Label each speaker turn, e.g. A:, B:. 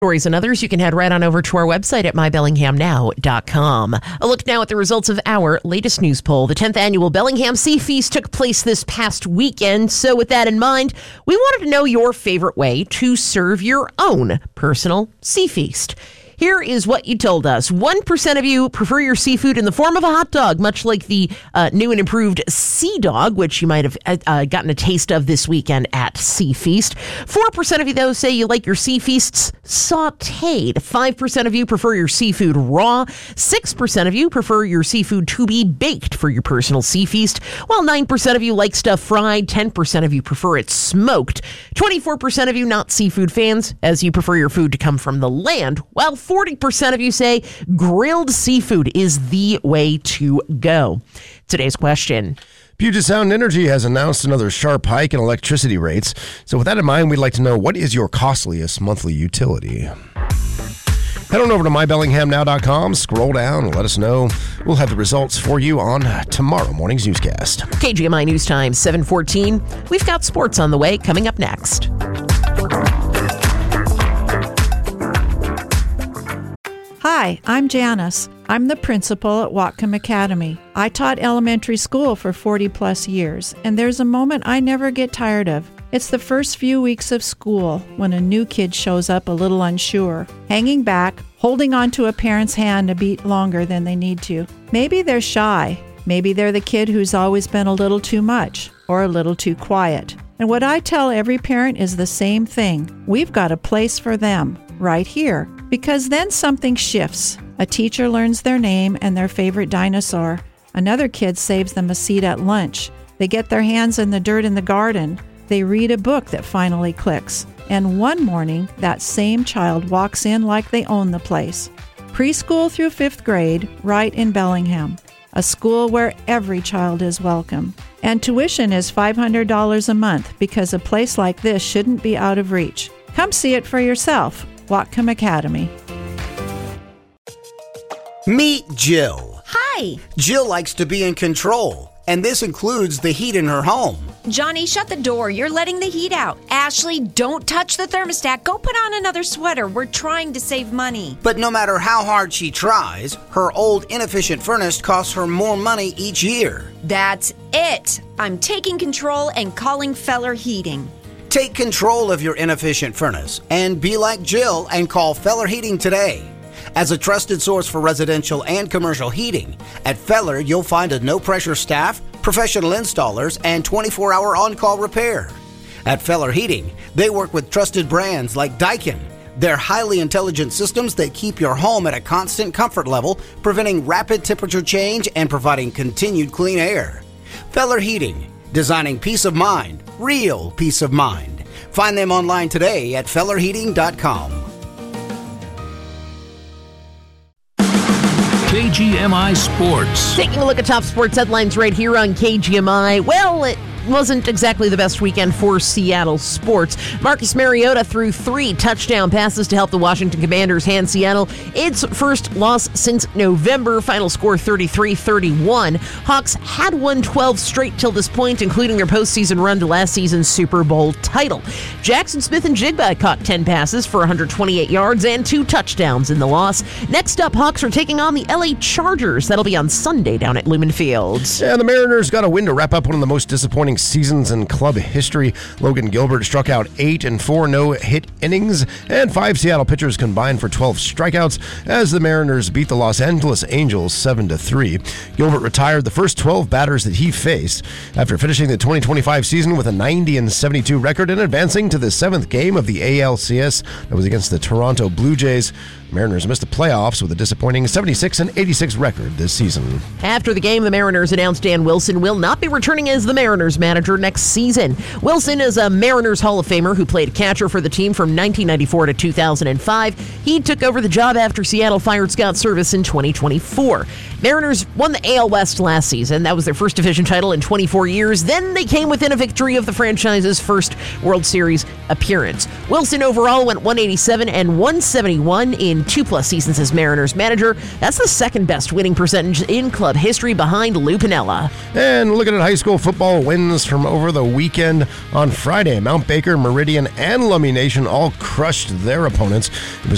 A: Stories and others, you can head right on over to our website at mybellinghamnow.com. A look now at the results of our latest news poll. The 10th annual Bellingham Sea Feast took place this past weekend. So with that in mind, we wanted to know your favorite way to serve your own personal sea feast. Here is what you told us. 1% of you prefer your seafood in the form of a hot dog, much like the new and improved Sea Dog, which you might have gotten a taste of this weekend at Sea Feast. 4% of you, though, say you like your sea feasts sautéed. 5% of you prefer your seafood raw. 6% of you prefer your seafood to be baked for your personal sea feast, while 9% of you like stuff fried. 10% of you prefer it smoked. 24% of you not seafood fans, as you prefer your food to come from the land, while 40% of you say grilled seafood is the way to go. Today's question.
B: Puget Sound Energy has announced another sharp hike in electricity rates. So with that in mind, we'd like to know, what is your costliest monthly utility? Head on over to mybellinghamnow.com, scroll down, and let us know. We'll have the results for you on tomorrow morning's newscast.
A: KGMI News Time, 7:14. We've got sports on the way coming up next.
C: Hi, I'm Janice. I'm the principal at Whatcom Academy. I taught elementary school for 40 plus years, and there's a moment I never get tired of. It's the first few weeks of school when a new kid shows up a little unsure, hanging back, holding onto a parent's hand a beat longer than they need to. Maybe they're shy. Maybe they're the kid who's always been a little too much or a little too quiet. And what I tell every parent is the same thing. We've got a place for them right here. Because then something shifts. A teacher learns their name and their favorite dinosaur. Another kid saves them a seat at lunch. They get their hands in the dirt in the garden. They read a book that finally clicks. And one morning, that same child walks in like they own the place. Preschool through 5th grade, right in Bellingham. A school where every child is welcome. And tuition is $500 a month, because a place like this shouldn't be out of reach. Come see it for yourself. Whatcom Academy.
D: Meet Jill.
E: Hi.
D: Jill likes to be in control, and this includes the heat in her home.
E: Johnny, shut the door. You're letting the heat out. Ashley, don't touch the thermostat. Go put on another sweater. We're trying to save money.
D: But no matter how hard she tries, her old inefficient furnace costs her more money each year.
E: That's it. I'm taking control and calling Feller Heating.
D: Take control of your inefficient furnace and be like Jill and call Feller Heating today. As a trusted source for residential and commercial heating, at Feller you'll find a no-pressure staff, professional installers, and 24-hour on-call repair. At Feller Heating, they work with trusted brands like Daikin. They're highly intelligent systems that keep your home at a constant comfort level, preventing rapid temperature change and providing continued clean air. Feller Heating, designing peace of mind, real peace of mind. Find them online today at fellerheating.com.
F: KGMI Sports.
A: Taking a look at top sports headlines right here on KGMI. Well, it wasn't exactly the best weekend for Seattle sports. Marcus Mariota threw 3 touchdown passes to help the Washington Commanders hand Seattle its first loss since November. Final score 33-31. Hawks had won 12 straight till this point, including their postseason run to last season's Super Bowl title. Jackson Smith-Njigba caught 10 passes for 128 yards and 2 touchdowns in the loss. Next up, Hawks are taking on the LA Chargers. That'll be on Sunday down at Lumen Field.
B: And the Mariners got a win to wrap up one of the most disappointing seasons in club history. Logan Gilbert struck out 8 in 4 no-hit innings, and 5 Seattle pitchers combined for 12 strikeouts as the Mariners beat the Los Angeles Angels 7-3. Gilbert retired the first 12 batters that he faced after finishing the 2025 season with a 90-72 record and advancing to the 7th game of the ALCS. That was against the Toronto Blue Jays. Mariners missed the playoffs with a disappointing 76-86 record this season.
A: After the game, the Mariners announced Dan Wilson will not be returning as the Mariners manager next season. Wilson is a Mariners Hall of Famer who played catcher for the team from 1994 to 2005. He took over the job after Seattle fired Scott Service in 2024. Mariners won the AL West last season. That was their first division title in 24 years. Then they came within a victory of the franchise's first World Series appearance. Wilson overall went 187 and 171 in 2+ seasons as Mariners manager. That's the second best winning percentage in club history behind Lou Piniella.
B: And looking at high school football wins from over the weekend on Friday, Mount Baker, Meridian, and Lummi Nation all crushed their opponents. It was